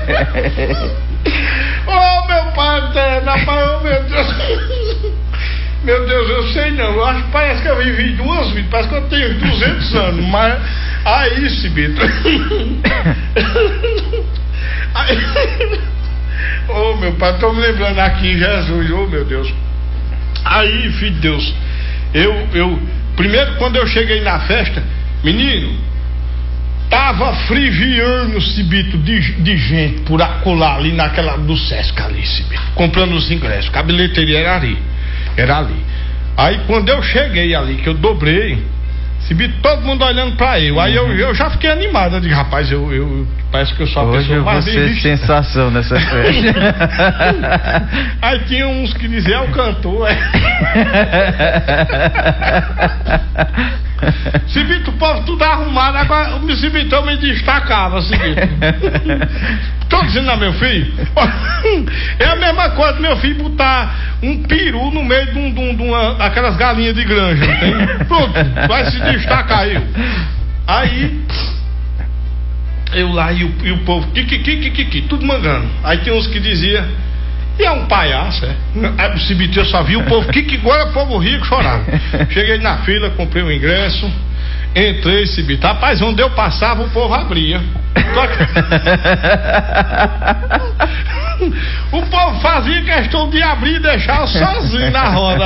Oh, meu pai eterno, rapaz, oh, meu Deus. Meu Deus, eu sei não. Eu acho que parece que eu vivi 2 vidas. Parece que eu tenho 200 anos. Mas aí, Cibito. Oh, meu pai, estou me lembrando aqui, Jesus. Oh, meu Deus. Aí, filho de Deus. Primeiro, quando eu cheguei na festa, menino, tava friviando, Cibito, de gente por acolá ali naquela do Sesc ali, Cibito, comprando os ingressos. A bilheteria era ali. Aí quando eu cheguei ali, que eu dobrei, Cibito, todo mundo olhando pra eu. Aí eu já fiquei animado. Eu digo, rapaz, parece que eu sou a pessoa mais bem vista. Hoje sensação nessa festa. Aí tinha uns que diziam, é o cantor. Cibito, o povo tudo arrumado. Agora o Cibito eu me destacava, Cibito. Tô dizendo, meu filho, é a mesma coisa, meu filho, botar um peru no meio de aquelas galinhas de granja, não tem? Pronto, vai se destacar aí eu lá e o povo, tudo mangando. Aí tem uns que diziam, e é um palhaço, é? Aí o Cibito, eu só vi o povo, agora o povo rico chorava. Cheguei na fila, comprei o ingresso, entrei, Cibito, rapaz, onde eu passava o povo abria. O povo fazia questão de abrir e deixar eu sozinho na roda.